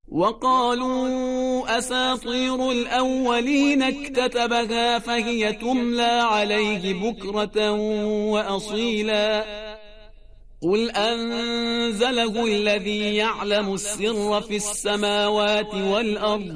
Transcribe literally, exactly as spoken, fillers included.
وقالوا أساطير الأولين اكتتبها فهي تملى عليه بكرة وأصيلا قل أنزله الذي يعلم السر في السماوات والأرض